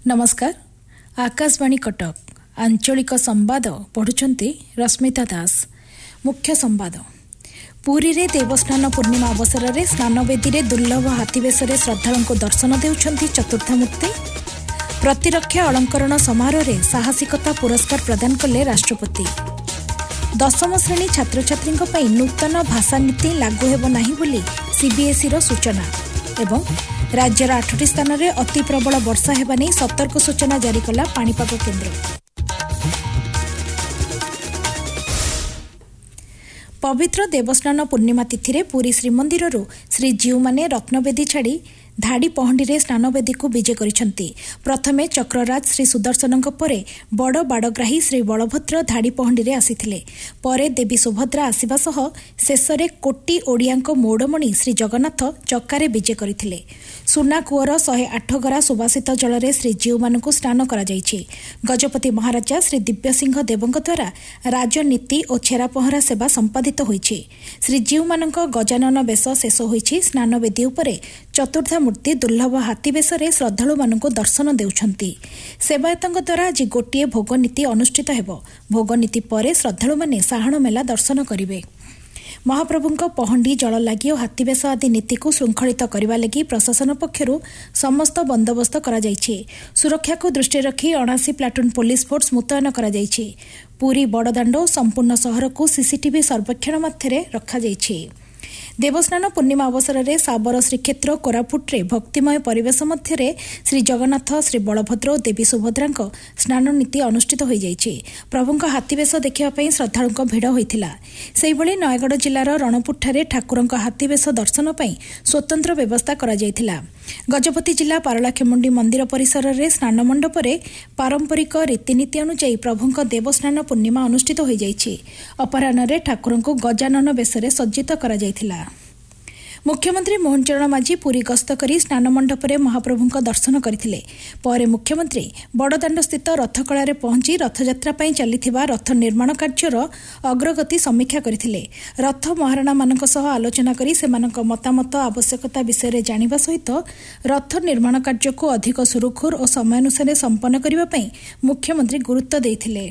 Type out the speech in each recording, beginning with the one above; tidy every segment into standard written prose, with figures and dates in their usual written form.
नमस्कार। आकाशवाणी कटक आंचलिक संवाद पढ़ुचंती रश्मिता दास। मुख्य संवाद। पुरी रे देवस्नान पूर्णिमा अवसर में स्नानवेदी रे दुर्लभ हाथीवेश श्रद्धालु को दर्शन देउछंती चतुर्थमूर्ति। प्रतिरक्षा अलंकरण समारोह रे साहसिकता पुरस्कार प्रदान कले राष्ट्रपति। दशम श्रेणी छात्र छात्री नूतन भाषा नीति लागू हेब नाही बोली सीबीएसई रो सूचना एवं राज्यर 8टी स्थान में अति प्रबल वर्षा हेबा नै सतर्क सूचना जारी कला पाणीपाग केन्द्र। पवित्र देवस्नान पूर्णिमा तिथि रे पुरी श्रीमंदिररू श्रीजीउ माने रत्नवेदी छाड़ी धाड़ी पहंडी रे स्नानवेदी को विजे करिसंती। प्रथमे चक्रराज श्री सुदर्शन परे बड़ बाड़ग्राही श्री बलभद्र धाड़ी पहंडी रे आसीथिले। परे देवी सुभद्रा आसीबा सह शेषरे कोटी ओडियांको मोड़मणि श्री जगन्नाथ चक्कारे विजे करथिले। सुना कूअर 108 गरा सुबासित जल रे श्रीजीउ मानकु स्नान करा जायछि। गजपति महाराजा श्री दिव्यसिंह देवଙ୍କ द्वारा राजनीति और छेरा पहरा सेवा संपादित होइछि। श्रीजीउ मानक गजानन बेश शेष होइछि। स्नानवेदी उपरे चतुर्थ मूर्ति दुर्लभ हाथीवेश श्रद्धालु मानक दर्शन देउछंती। सेवायतଙ୍କ द्वारा आज गोटे भोगनीति अनुष्ठित हेबो। भोगनीति परे श्रद्धालु माने साहाण मेला दर्शन करिवे। महाप्रभुଙ୍କ पहंडी जल लागि और हाथीवेश आदि नीति को श्रृंखलित करने लगी प्रशासन पक्षरु समस्त बंदोबस्त करा जायछि। सुरक्षा को दृष्टि रखी 79 प्लाटून पुलिस फोर्स मुतयन करा जायछि। पुरी बड़दाण्ड और संपूर्ण सहर को सीसीटीवी सर्वेक्षण मध्य रखा जायछि। देवस्नान पूर्णिमा अवसर में साबर श्रीक्षेत्र कोरापुट्रे भक्तिमय परिवेश मध्य श्री जगन्नाथ श्री बलभद्र और देवी सुभद्रा स्नान नीति अनुष्ठित हो जाइछि। प्रभुंक हाथीवेश देखिबा श्रद्धालुंक भिड़ होइथिला। सेहिभଳି नयगढ़ जिलार रणपुरठारे ठाकुरंक हाथीवेश दर्शन पई स्वतंत्र व्यवस्था करा जायथिला। गजपति जिला पारलाखेमुंडी मंदिर परिसर में स्नान मंडप पारंपरिक रीतिनीति अनुଯାयी प्रभुंक देवस्नान पूर्णिमा अनुष्ठित हो जाइछि। अपराह्न ठाकुरंक गजानन बेश सज्जित करा जायथिला। मुख्यमंत्री मोहन चरण माझी पुरी गस्त करी स्नान मंडप में महाप्रभुंक दर्शन करथिले। परे मुख्यमंत्री बड़दाण्ड स्थित रथकलारे पहुंची रथयात्रा पई चलिथिबा रथ निर्माण कार्यर अग्रगति समीक्षा करथिले। रथ महाराणा मानक सह आलोचना करी सेमानक मतामत आवश्यकता विषय जानिबा सहित रथ निर्माण कार्य को अधिक सुरुखुर और समयानुसार संपन्न करिबा पई मुख्यमंत्री गुरुत्व देथिले।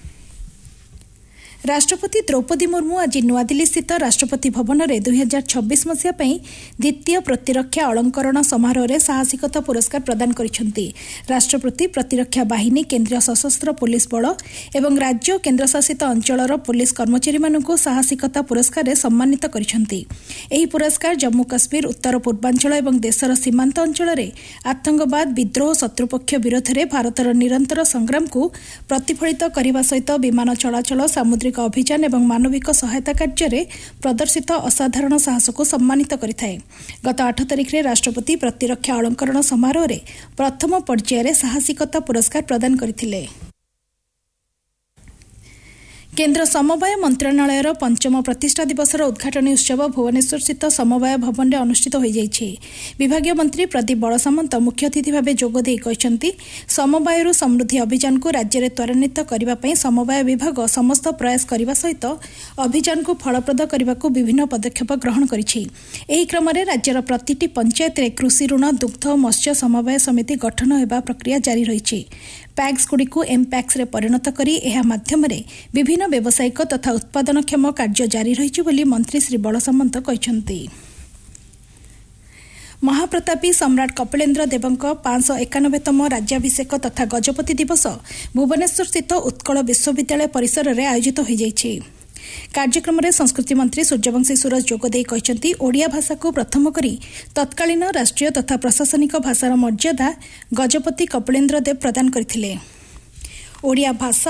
राष्ट्रपति द्रौपदी मुर्मू आज नुआदिल्ली स्थित राष्ट्रपति भवन में 2026 मसीहा द्वितीय प्रतिरक्षा अलंकरण समारोह में साहसिकता पुरस्कार प्रदान करिसेंती। राष्ट्रपति प्रतिरक्षा बाहिनी केंद्रीय सशस्त्र पुलिस बल एवं राज्य और केन्द्रशासित अंचलर पुलिस कर्मचारी मानकु साहसिकता पुरस्कार सम्मानित करिसेंती। एही पुरस्कार जम्मू काश्मीर उत्तर पूर्वांचल एवं देशर सीमांत अंचल में आतंकवाद विद्रोह शत्रुपक्ष विरोध में भारतर निरंतर संग्राम को प्रतिफलित करने सहित विमान चलाचल सामुद्रिक अभियान एवं मानविक सहायता कार्य में प्रदर्शित असाधारण साहस को सम्मानित करिथाए। गत 8 तारिख में राष्ट्रपति प्रतिरक्षा अलंकरण समारोह में प्रथम पर्यायर साहसिकता पुरस्कार प्रदान करथिले। केन्द्र समवाय मंत्रणालयर 5म प्रतिष्ठा दिवसर उद्घाटनी उत्सव भुवनेश्वर स्थित समवाय भवन में अनुष्ठित हो जाइछि। विभागीय मंत्री प्रदीप बड़सामंत मुख्य अतिथि भाव जोगदे कहते समवाय समृद्धि अभियान को राज्य में त्वरान्वित करने समवाय विभाग समस्त प्रयास करने सहित अभियान को फलप्रद करने को विभिन्न पदक्षेप ग्रहण करिछि। एही क्रम में राज्यर प्रतिटी पंचायत में कृषि ऋण दुग्ध और मत्स्य समवाय समिति गठन होगा प्रक्रिया जारी रही। पैक्स गुड़ी को एमपैक्स रे परिणत करी एहा माध्यम रे विभिन्न व्यावसायिक तथा उत्पादनक्षम कार्य जारी रही बोली मंत्री श्री बड़सामंत कहते। महाप्रतापी सम्राट कपिलेन्द्र देवଙ୍କ 591तम राज्याभिषेक तथा गजपति दिवस भुवनेश्वर स्थित उत्कल विश्वविद्यालय परिसर में आयोजित हो जाइछि। कार्यक्रम में संस्कृति मंत्री सूर्यवंशी सूरज जोगदे कहते ओडिया भाषा को प्रथम करी तत्कालीन राष्ट्रीय तथा प्रशासनिक भाषार मर्यादा गजपति कपिलेन्द्र देव प्रदान करथिले। ओडिया भाषा